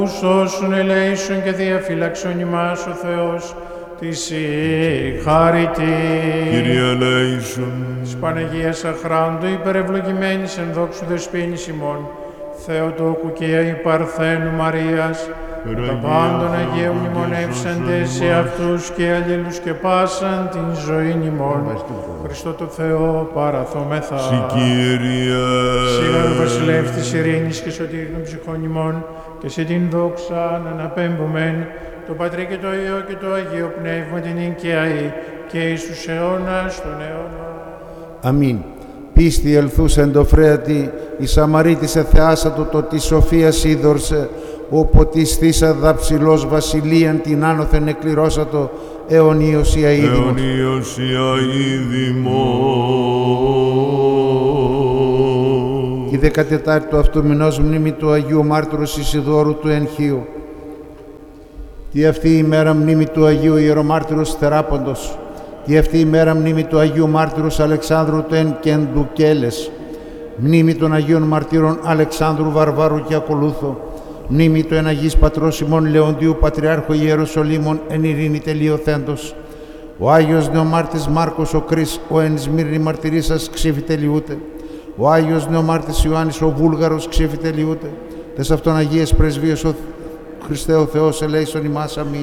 Σώσουν, ελέησον και διαφύλαξον ημάς ο Θεός της η χάρητη. Κύριε ελέησον. Της Παναγίας αχράντου υπερευλογημένης εν δόξου δεσποίνης ημών, Θεοτόκου και υπαρθένου Μαρίας, τα πάντων Αγίων μνημονεύσαντες σε αυτούς και αλλήλους και πάσαν την ζωήν ημών. Χριστό το Θεό παραθόμεθα. Συ Κύριε. Σίγαρο βασιλεύ της ειρήνης και σωτήρ των ψυχών ημών, και σε την δόξα να αναπέμπομεν το Πατρί και το Υιό και το Αγίο Πνεύμα την εικαιαή και εις τους αιώνας των αιώνων. Αμήν. Πίστη ελθούς εντοφρέατη, η Σαμαρίτης εθεάσατο το της Σοφίας είδωρσε, όπου της θύσα δαψιλός βασιλείαν την άνωθεν εκληρώσατο, αιωνίως η αίδημος. Αιωνίως η αίδημος. Η 14η του αυτού μηνός μνήμη του Αγίου Μάρτυρου Ισιδώρου του Ενχείου. Τι αυτή η μέρα μνήμη του Αγίου Ιερομάρτυρου Θεράποντος. Τι αυτή η μέρα μνήμη του Αγίου Μάρτυρου Αλεξάνδρου του Εν και Ενδουκέλες. Μνήμη των Αγίων Μαρτύρων Αλεξάνδρου Βαρβάρου και Ακολούθου. Μνήμη του εν Αγής Πατρός ημών Λεοντίου Πατριάρχου Ιεροσολύμων εν ειρήνη τελειωθέντος. Ο Άγιος Νεομάρτης Μάρκος ο Κρίς, ο εν Σμύρνη μαρτυρήσας ξύφη τελειούται. Ο Άγιος Νεομάρτης Ιωάννης ο Βούλγαρος ξύφη τελειούται. Τες αυτόν Αγίες Πρεσβείες ο Χριστέ ο Θεός ελέησον ημάς. Αμήν.